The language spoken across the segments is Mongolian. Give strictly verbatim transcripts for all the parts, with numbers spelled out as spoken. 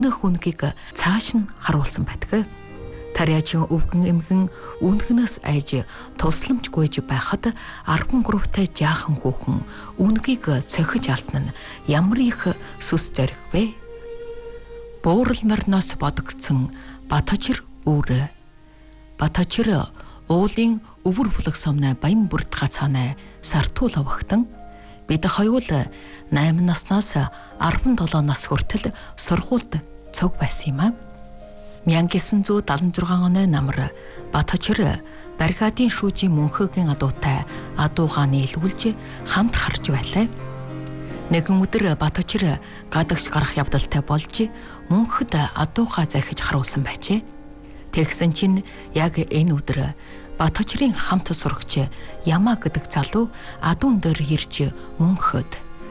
нөх үнгийг цааш нь харуулсан байдаг. Тариачин өвгөн эмгэн үнгнээс айж тусламж гуйж байхад арван гуравтай жаахан хүүхэн үнгийг цохиж алсан нь ямар их сүс зориг вэ? Буурал морноос бодогдсон Баточир үүрэ. Баточир уулын өвөр булаг сомнай баян бүрд гацаанай сартуул авахтан бид хоёул найман наснаас арван долоо нас хүртэл сургуульд цуг байсан юм а. мянга гэсэн зуун дагалан зургаан оны намар Баточир баррикадын шүүжийн мөнхөгийн адуутай адуугаа нийлүүлж хамт харж байлаа. Нэгэн өдөр Баточир гадагш гарах явдалтай болж мөнхөд адуугаа захиж харуулсан байжээ. Тэгсэн чинь яг энэ өдөр Баточирын хамт сурагч Яма гэдэг залуу адуун дээр ирж мөнхөд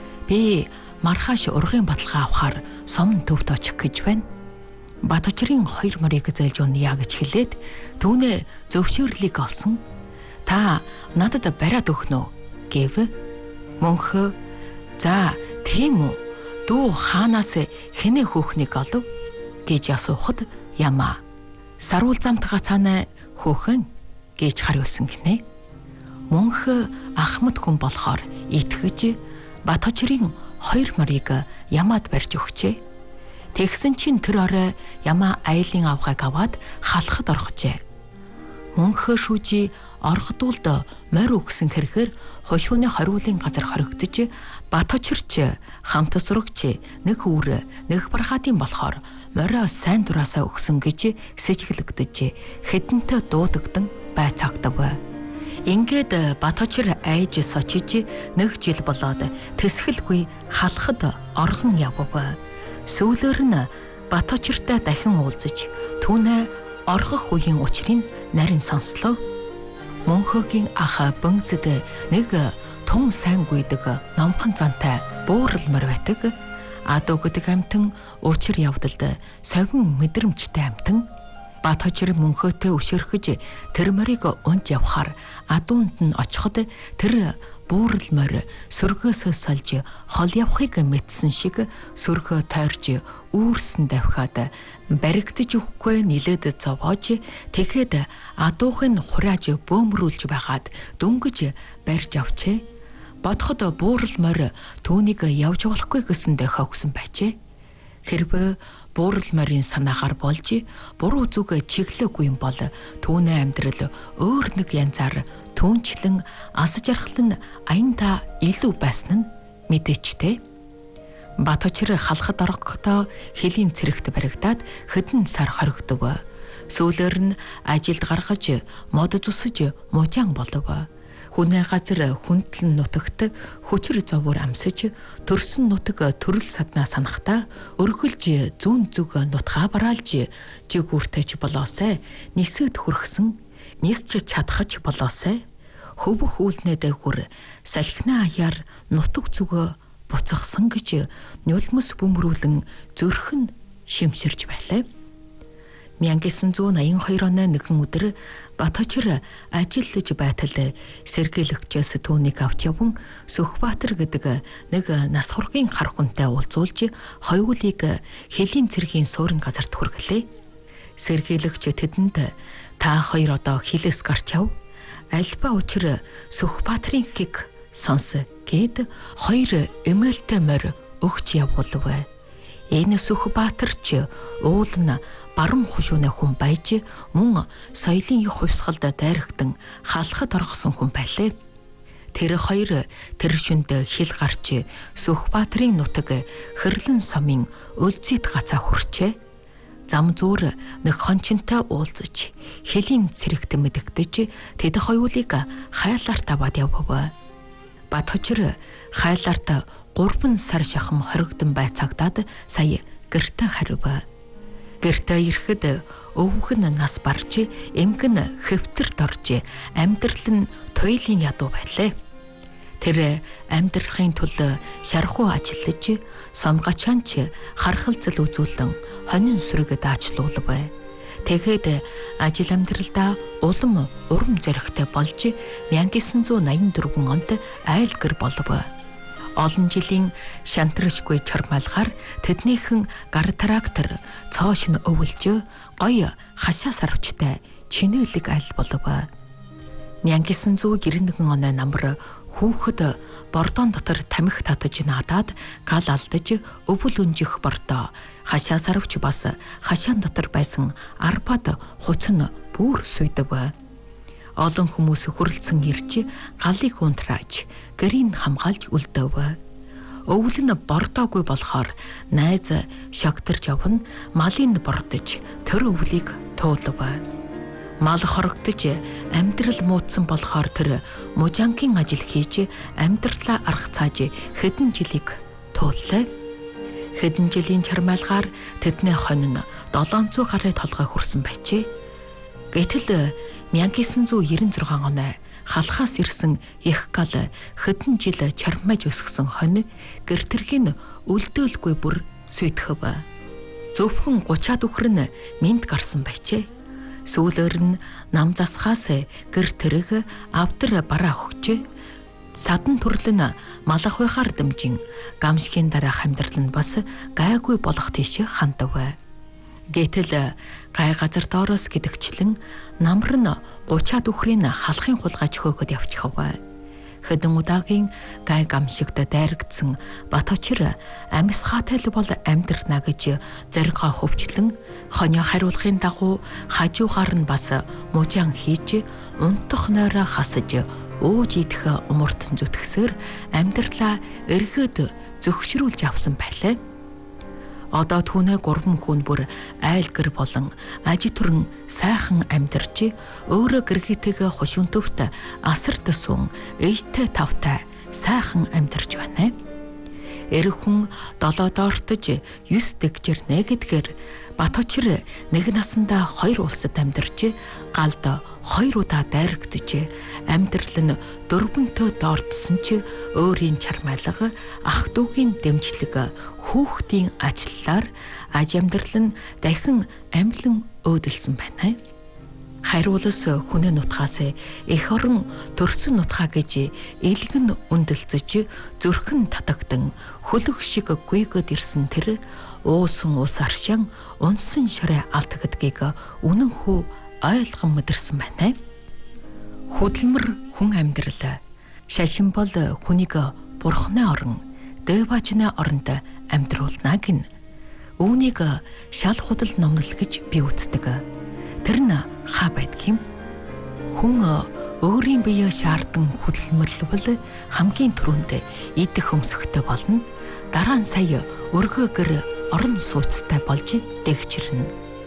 би маргааш ургын баталгаа авахар сомн төвд очих гэж байна. Баточирын хоёр морийг зээлж унь яа гэж хэлээд түүнээ зөвшөөрлийг олсон. Та надад бариад өгнө үү гэв. Мөнхөө за тийм үү дүү хаанаас хэнэ хөөхнийг олов гэж асуухад Яма саруул замт гацаанаа хөөхөн гэж хариулсан гинэ. Мөнхөө ахмад хүн болохоор итгэж Баточирын хоёр морийг Ямад барьж өгчээ. Тэгсэн чинь тэр орой Яма айлын авгааг аваад халахад орхожээ. Мөнхөө шүүжи оргодуулд морь өгсөн хэргээр хошууны хориулын газар хоригдож Баточирч хамт сурагч нэг үүр нэг бархаадын болохоор морио сайн дураасаа өгсөн гэж сэжиглэгдэж хэдэнтэй дуудагдан байцаагдав. Ингээд Баточир айж сочиж нэг жил болоод тэсгэлгүй халахад оргон явв. Сүүлээр нь Баточиртай дахин уулзаж түүнээ оргох үеийн учрыг нарийн сонслоо. Мөнхөгийн ах бөмцөд нэг тун сайн гүйдэг номхон зантай буурал морь байдаг. Адуу гэдэг амтан учир явдалд совин мэдрэмжтэй амтан. Баточир мөнхөөтэй өшөрхөж тэр морийг унж явхаар адуунд нь очиход тэр буурал морь сөргөөсөө салж хол явахыг мэдсэн шиг сөргөө тойрж үүрсэн давхаад баригдаж өгөхгүй нилээд зовоож тэгэхэд адуухын хурааж бөөмрүүлж байгаад дөнгөж барьж авчээ. Бодоход буурал морь түүнийг явж болохгүй гэсэн дөхөгсөн байжээ. Хэрвээ буурал морийн санаагаар болж буруу зүг чиглээгүй юм бол түүний амьдрал өөр нэг янзаар түүнчлэн аз жаргал нь аянда илүү байсан нь мэдээчтэй. Баточир халахад орохдоо хэлийн цэрэгт баригдаад хэдэн сар хоригдов. Сүүлээр нь ажилд гаргаж мод зүсэж мужаан болов. Хүнээ газар хүндлэн нутагт хүчир зовөр амсаж төрсөн нутаг төрөл саднаа санахтаа өргөлж зүүн зүг нутгаа бараалж жигүүртэйч болоосай нисэд хүрхсэн нисч чадхаж болоосай хөвөх үүлнэдэ хүр салхинаа аяар нутаг зүг буцахсан гэж нюлмс бөмрүүлэн зөрхөн шимширж байлаа. мянга гэсэн зуун аян хоёр оны нэгэн өдөр Баточир ажиллаж байтал сэргийлэгчээс түүнийг авч яван Сүхбаатар гэдэг нэг нас хургийн хар хүнтэй уулзуулж хоёулыг хэлийн цэргийн суурин газарт хүргэлээ. Сэргийлэгч тэдэнд та хоёр одоо хилээс гарч ав. Альба учир Сүхбаатарын хийг сонс гэд хоёр эмээлтэй морь өгч явуулв. Энэ Сүхбаатарч уул нь баруун хушууны хүн байж мөн соёлын их хувьсгалд дайрагдан халахад оргосон хүн байлээ. Тэр хоёр тэр шүнд хил гарч Сүхбаатарын нутаг Хэрлэн сомын өлзийт гацаа хүрчээ. Зам зүүр нэг хончинтой уулзаж хэлийн цэрэгт мэдэгдэж тэд хоёулыг хайлаарт аваад явв. Баточир хайлаарт гурван сар шахам хоригдсон байцаагдаад сая гэртээ харив. Гэртээ ирэхэд өвгөх нь нас барж, эмгэг нь хэвтэрд орж, амьдрал нь туйлын ядуу байлаа. Тэр амьдрахын тулд шархуу ажиллаж, сомгачаанч хархалцал үзүүлэн хонин сүрэг даачлуулв. Тэгээд ажил амьдралдаа улам урам зоригтой болж мянга гэсэн зуун аян дөрвөн онд айлгэр болов. Олон жилийн шантрашгүй чармайлгаар тэднийхэн гар трактор цоош нь өвөлж гоё хашаа сарвчтай чинэлэг аль болов. 천구백구십일 оны намар хүүхэд бордон дотор тамхи татаж наадаад гал алдаж өвөл өнжих бордоо хашаа сарвч бас хашаан дотор байсан арбад хуцан бүр сүйдэв. Олон хүмүүс хүрлцэн ирж галыг унтрааж гэрийн хамгаалж үлдэв. Өвөл нь бордоогүй болохоор найз шагтарж явна малын бордож төр өвлийг туулав. Мал хорогдож амьдрал муудсан болохоор тэр мужангийн ажил хийж амьдралаа аргацааж хэдэн жилиг тууллаа. Хэдэн жилийн чармайлгаар тэдний хонь нь долоон зуун гаруй толгой хүрсэн байжээ. Гэтэл 천구백구십육 оны халахаас ирсэн их гал хэдэн жил чармайж өсгсөн хонь гэртэргийн үлдөөлгүй бүр сүйтгэв. Зөвхөн гучаад үхрэн минт гарсан байжээ. Сүүлээр нь нам засхаас гэр тэрэг авдар бараа өгчээ. Садан төрөл нь малах байхаар дэмжин гамшигын дараах амьдрал нь бас гайгүй болох тийш хандав. Гэтэл гай газар доороос гэдэгчлэн намар нь гучаад үхрийн халахын хулгайч хөөхөд явчихав. Хэдэн удаагийн гай гамшигт дайрагдсан Баточир амьсгаатай л бол амьдрна гэж зоригоо хөвчлэн хоньо хариулахын дагуу хажуугаар нь бас мужаан хийж унтах нойроо хасаж ууж идэх умартан зүтгэсээр амьдралаа эргээд зөгшрүүлж авсан байлаа. Одоо түүнээ гурван хүн бүр айл гэр болон аж түрэн сайхан амьдарч өөрөө гэргийтэйгээ хушуунтөвт асар төсвөн ээжтэй тавтай сайхан амьдарч байна. Эрх хүн долоо доортож юс дэгжэрнэ гэдгээр Баточир нэг насандаа хоёр улсад амьдарч галд хоёр удаа дайрагдж амьдрал нь дөрвөнтөө доортсон ч өөрийн чармайлга ах дүүгийн дэмжлэг хүүхдийн ачлалаар аж амьдрал нь дахин амьлан өөдөлсөн байна. Хариулас хүнээ нутгаас эх орон төрсөн нутгаа гэж илгэн үндэлцэж зүрхэн татагдан хөлөг шиг гүйгэд ирсэн тэр уусан ус аршин унсан шараа алдагдгийг үнэн хүү ойлгон мэдэрсэн байна. Хөдөлмөр хүн амьдрал шашин бол хүнийг бурхны орон дэважны оронд амьдруулна гин. Үүнийг шал худал номнол гэж би үздэг. Тэр нь хаа байдгийм? Хүн өөрийн биеэ шаардсан хөдөлмөрлөвл хамгийн түрүүнд идэх өмсөхтэй болно. Дараа нь сая өргөө гэр орон сууцтай болж дэгчирнэ.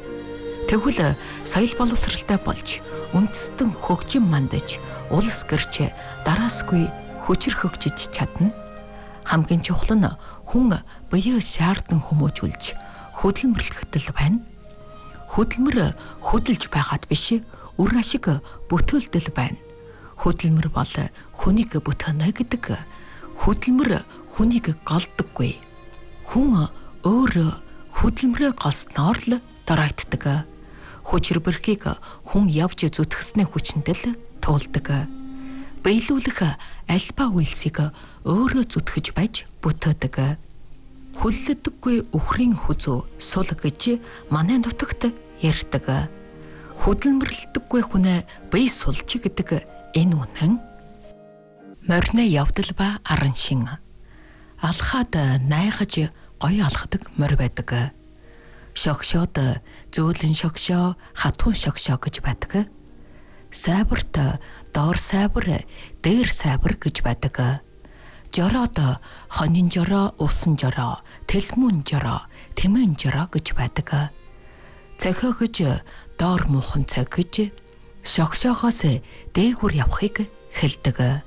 Тэгвэл соёл боловсралтай болж үндэстэн хөгжим мандаж улс гэрч дараасгүй хүчрх хөгжиж чадна. Хамгийн чухал нь хүн биеэ шаардсан хүмүүжүүлж хөдөлмөрлөхөд байна. Хөдөлмөр хөдөлж байгаад биш, үр ашиг бүтээлдэл байна. Хөдөлмөр бол хүнийг бүтэнэ гэдэг. Хөдөлмөр хүнийг голдоггүй. Хүн өөрөө хөдөлмөрөө голсноор л доройтдог. Хүчир бэрхийг хүн явж зүтгэснээ хүчнэдэл туулдаг. Биелүүлэх альбаа үйлсийг өөрөө зүтгэж байж бүтээдэг. Хүллэдэггүй үхрийн хүзүү сул гэж манай нутагт ярьдаг. Хөдөлмөрлөдөггүй хүнээ бие сулж гэдэг энэ үнэн. Морины явдал ба аран шин алхаад найгаж гоё алхадаг морь байдаг. Шогшоод зөөлөн шогшоо, хатун шогшоо гэж байдаг. Сайбарт доор сайбар, дээр сайбар гэж байдаг. Жороод хонин жороо, усан жороо, тэлмүн жороо, тэмэн жороо гэж байдаг. Цохио гэж доор муухан цог гэж шогшоогоос дээгүр явахыг хэлдэг.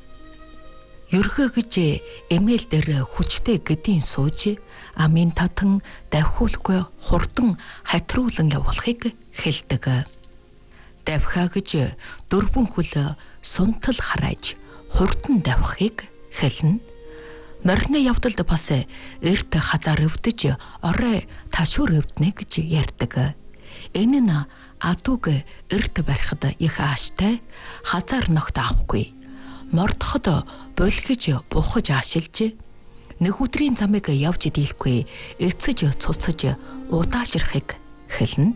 Ерхөө гэж эмээл дээр хүчтэй гэдийн сууж амын татан давхиулгүй хурдан хатруулан явуулахыг хэлдэг. Давхаа гэж дөрвөн хүл сунтал харааж хурдан давхахыг хэлнэ. Морины явдалд бас эрт хазаар өвдөж орой ташуур өвднэ гэж ярьдаг. Энэ нь атуг эрт барихад их ааштай, хазаар ногт авахгүй, мордоход булхиж бухаж аашилж, нэг өдрийн замыг явж дийлэхгүй эцэж цуцаж удаашрахыг хэлнэ.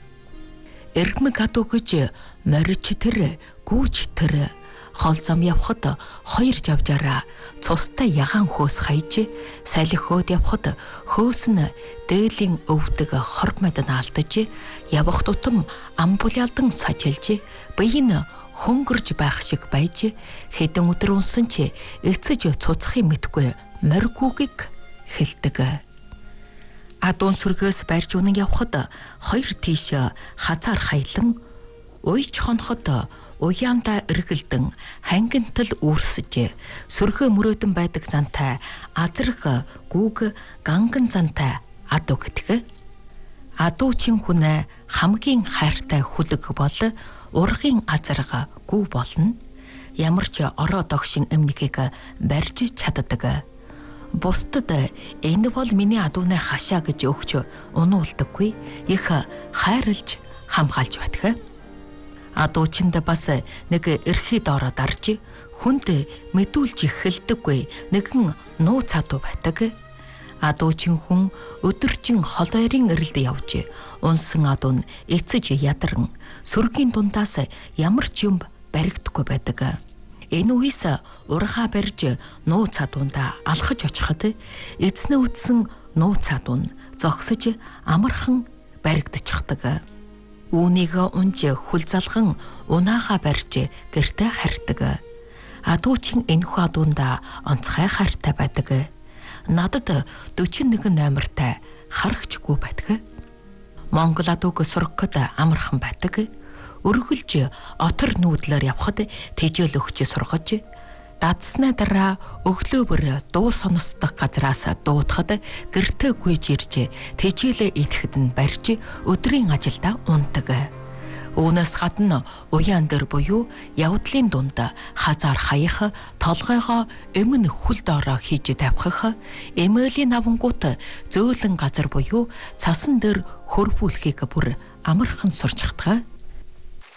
Эргмэг адуу гэж морич тэр гүүж тэр хол зам явхад хоёр жавжаараа цустай ягаан хөөс хайж салхи хөөд явхад хөөс нь дээлийн өвдөг хормод наалтаж явах тутам амбулялдан сажилж бие нь хөнгөрж байх шиг байж хэдэн өдөр унсан ч эцэж цуцахын мэдгүй моргүүгийг хэлдэг. Адуун сүргээс барьж унан явхад хоёр тийш хазаар хайлан уйч хоноход уяанда эргэлдэн хангинтал үүрсэж сүрхэ мөрөөдөн байдаг зантай азрах гүүг ганган зантай адуу гэтгэ. Адуучин хүн хамгийн хайртай хүлэг бол ургын азрах гүү болно. Ямар ч ороо догшин эмнэгийг барьж чаддаг. Бусдад энэ бол миний адууны хашаа гэж өгч унуулдаггүй, их хайрлж хамгаалж байдаг. Адуучинд бас нэг эрхий доороо дарж хүнд мэдүүлж эхэлдэггүй нэгэн нууц адуу байдаг. Адуучин хүн өдөржин холойрын эрэлд явж унсан адуу нь эцэж ядаран сүргийн дундаас ямар ч юм баригдахгүй байдаг. Энэ үеэс ургаа барьж нууц адуунда алхаж очиход эзнэ үтсэн нууц адуу нь зогсож амархан баригдчихдаг. Үүнийг унж хүл залган унааха барьж гэртээ харьдаг. Адуучин энэхүү адуунда онцгой хайртай байдаг. Надад дөрвөн нэг номертай харагчгүй байдаг. Монгол адууг сургахад амархан байдаг. Өргөлж отор нүүдлээр явхад тэжээл өгч сургаж дадсны дараа өглөө бүр дуу сонсдог газраас дуудахад гэртээ гүйж ирж тэжээлээ идэхэд нь барьж өдрийн ажилдаа ундаг. Үүнээс гадна уяан дээр буюу явдлын дунд хазаар хаях, толгойгоо эмн хүл доороо хийж тавих, эмээлийн авангуут зөөлөн газар буюу цасан дээр хөрвүүлэхийг бүр амархан сурч чаддаг.